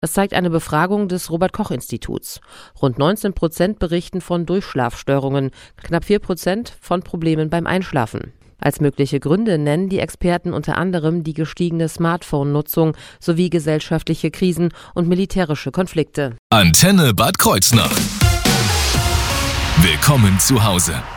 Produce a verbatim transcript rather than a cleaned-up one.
Das zeigt eine Befragung des Robert-Koch-Instituts. Rund neunzehn Prozent berichten von Durchschlafstörungen, knapp vier Prozent von Problemen beim Einschlafen. Als mögliche Gründe nennen die Experten unter anderem die gestiegene Smartphone-Nutzung sowie gesellschaftliche Krisen und militärische Konflikte. Antenne Bad Kreuznach. Willkommen zu Hause.